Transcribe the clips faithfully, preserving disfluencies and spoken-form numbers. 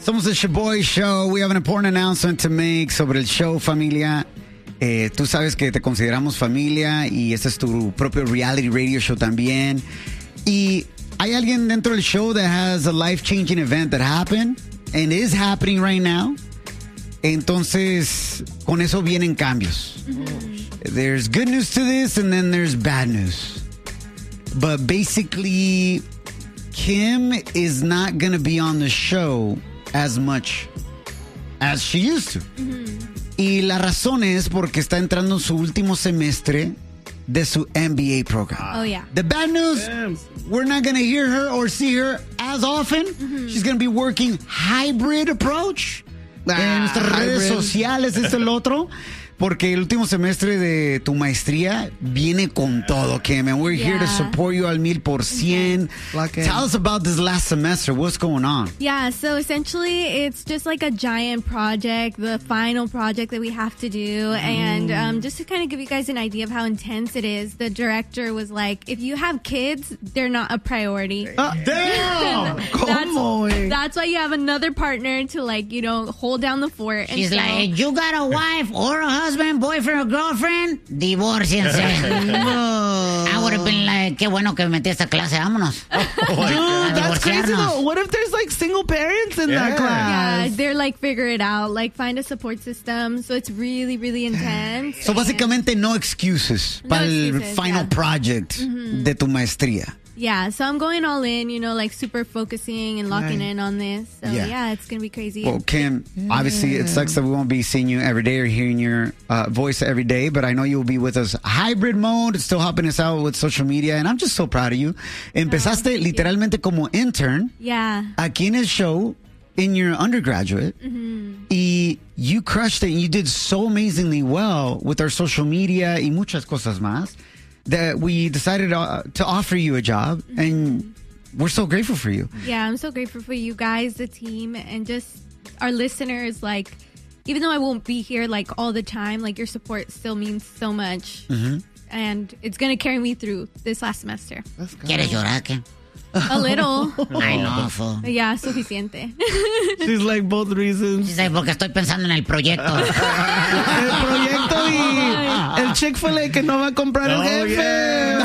Somos el Shaboy Show. We have an important announcement to make sobre el show, familia. Eh, tú sabes que te consideramos familia y este es tu propio reality radio show también. Y hay alguien dentro del show that has a life-changing event that happened and is happening right now. Entonces, con eso vienen cambios. Mm-hmm. There's good news to this and then there's bad news. But basically, Kim is not going to be on the show as much as she used to. Mm-hmm. Y la razón es porque está entrando en su último semestre de su M B A program. Oh, yeah. The bad news, Damn. we're not going to hear her or see her as often. Mm-hmm. She's going to be working hybrid approach. Ah, en nuestras redes sociales, este el otro. Porque el último semestre de tu maestría viene con todo, Kim. And we're yeah. here to support you al mil por cien. Okay. Tell us about this last semester. What's going on? Yeah, so essentially it's just like a giant project, the final project that we have to do. Mm. And um, just to kind of give you guys an idea of how intense it is, the director was like, if you have kids, they're not a priority. Uh, damn! that's, that's why you have another partner to, like, you know, hold down the fort. And She's so, like, you got a wife or a husband? Husband, boyfriend, or girlfriend, divorciense. I would have been like, qué bueno que metí esta clase, vámonos. Oh Dude, that's crazy though. What if there's like single parents in yeah. that class? Yeah, they're like, figure it out, like find a support system. So it's really, really intense. So básicamente no excuses no para excuses, el final yeah. project mm-hmm. de tu maestría. Yeah, so I'm going all in, you know, like super focusing and locking right. in on this. So yeah, yeah it's going to be crazy. Well, Kim, yeah. obviously it sucks that we won't be seeing you every day or hearing your uh, voice every day, but I know you'll be with us hybrid mode, still helping us out with social media, and I'm just so proud of you. Empezaste oh, literalmente you. como intern yeah. aquí en el show in your undergraduate, mm-hmm. y you crushed it, and you did so amazingly well with our social media y muchas cosas más, that we decided uh, to offer you a job, mm-hmm. and we're so grateful for you. Yeah, I'm so grateful for you guys, the team, and just our listeners. Like, even though I won't be here like all the time, like your support still means so much, mm-hmm. and it's gonna carry me through this last semester. ¿Quieres llorar, qué? A little. I know, fool. Yeah, suficiente. She's like both reasons. She's like, porque estoy pensando en el proyecto. El proyecto y el Chick-fil-A que no va a comprar el jefe. Yeah.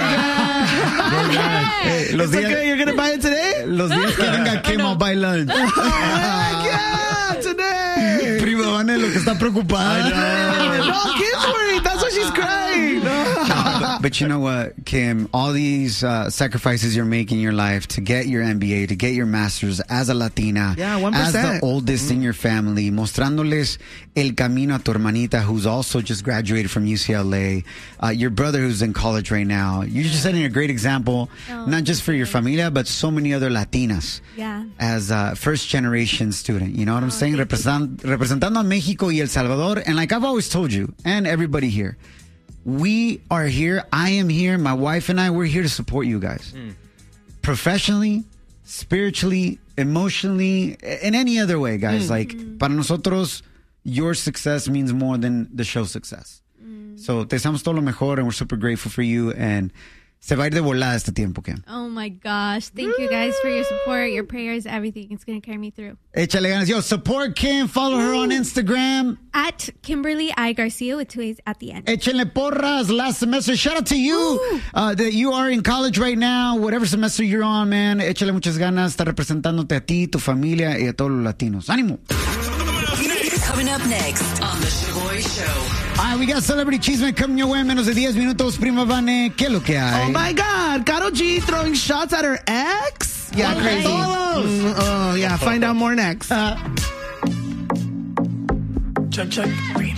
Hey, los días, okay, you're gonna buy it today? Los días que venga Kim, I'll buy lunch. Oh, yeah, today. Prima Vane, lo que está preocupada. No, Kim's worried. That's why she's crying. But, but you know what, Kim? All these uh, sacrifices you're making in your life to get your M B A, to get your master's as a Latina, yeah, one percent. as the oldest mm-hmm. in your family, mostrándoles el camino a tu hermanita who's also just graduated from U C L A, uh, your brother who's in college right now. You're just setting a great example, oh, not just for your familia, but so many other Latinas. Yeah. As a first generation student, you know what I'm oh, saying? Represent, representando a Mexico y El Salvador. And like I've always told you, and everybody here, we are here. I am here. My wife and I, we're here to support you guys. Mm. Professionally, spiritually, emotionally, in any other way, guys. Mm. Like, para nosotros, your success means more than the show's success. Mm. So, te deseamos todo lo mejor, and we're super grateful for you. And se va a ir de volada este tiempo, Kim. Oh, my gosh. Thank you guys for your support, your prayers, everything. It's going to carry me through. Échale ganas. Yo, support Kim. Follow her on Instagram. At Kimberly I. Garcia with two A's at the end. Échale porras last semester. Shout out to you uh, that you are in college right now. Whatever semester you're on, man. Échale muchas ganas. Está representándote a ti, tu familia y a todos los latinos. ¡Ánimo! Coming up next on The Shaboy Show. All right, we got Celebrity Cheeseman coming your way in menos de diez minutos. Prima Vane, ¿qué es lo que hay? Oh, my God. Karol G throwing shots at her ex? Yeah, oh, crazy. Mm, oh, yeah. Find out more next. Uh, check, check.